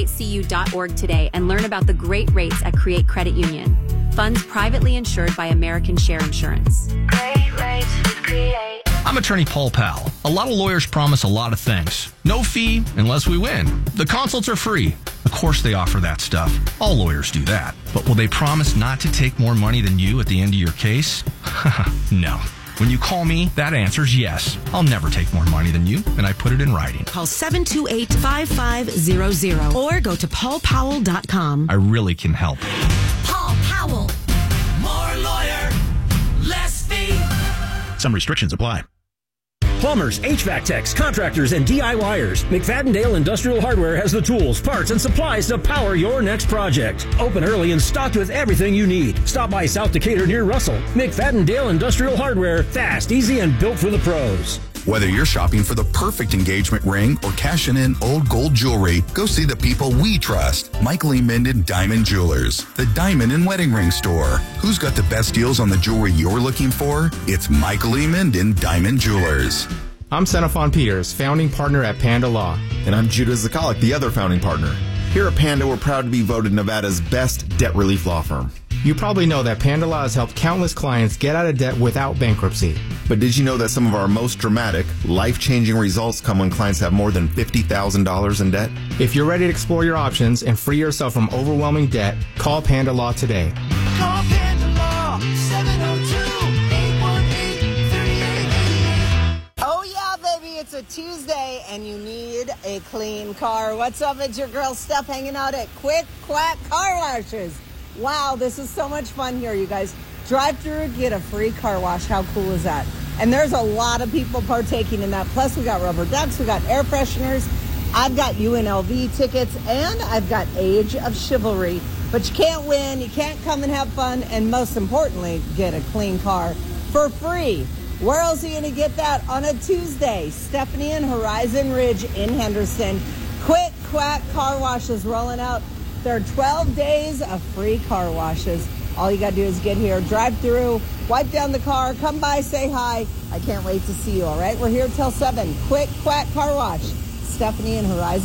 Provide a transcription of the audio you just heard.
CreateCU.org today and learn about the great rates at Create Credit Union. Funds privately insured by American Share Insurance. Great rates with Create. I'm attorney Paul Powell. A lot of lawyers promise a lot of things. No fee unless we win. The consults are free. Of course they offer that stuff. All lawyers do that. But will they promise not to take more money than you at the end of your case? No. When you call me, that answer's yes. I'll never take more money than you, and I put it in writing. Call 728-5500 or go to paulpowell.com. I really can help. Paul Powell. More lawyer, less fee. Some restrictions apply. Plumbers, HVAC techs, contractors, and DIYers. McFadden-Dale Industrial Hardware has the tools, parts, and supplies to power your next project. Open early and stocked with everything you need. Stop by South Decatur near Russell. McFadden-Dale Industrial Hardware. Fast, easy, and built for the pros. Whether you're shopping for the perfect engagement ring or cashing in old gold jewelry, go see the people we trust. Michael E. Minden Diamond Jewelers, the diamond and wedding ring store. Who's got the best deals on the jewelry you're looking for? It's Michael E. Minden Diamond Jewelers. I'm Xenophon Peters, founding partner at Panda Law. And I'm Judah Zakalik, the other founding partner. Here at Panda, we're proud to be voted Nevada's best debt relief law firm. You probably know that Panda Law has helped countless clients get out of debt without bankruptcy. But did you know that some of our most dramatic, life-changing results come when clients have more than $50,000 in debt? If you're ready to explore your options and free yourself from overwhelming debt, call Panda Law today. Call Panda Law, 702-818-3888. Oh yeah, baby, it's a Tuesday and you need a clean car. What's up? It's your girl Steph hanging out at Quick Quack Car Washes. Wow, this is so much fun here, you guys. Drive through, get a free car wash. How cool is that? And there's a lot of people partaking in that. Plus, we got rubber ducks, we got air fresheners. I've got UNLV tickets, and I've got Age of Chivalry. But you can't win, you can't come and have fun, and most importantly, get a clean car for free. Where else are you going to get that on a Tuesday? Stephanie and Horizon Ridge in Henderson. Quick Quack Car Wash is rolling out. There are 12 days of free car washes. All you got to do is get here, drive through, wipe down the car, come by, say hi. I can't wait to see you, all right? We're here till 7. Quick Quack Car Wash. Stephanie and Horizon.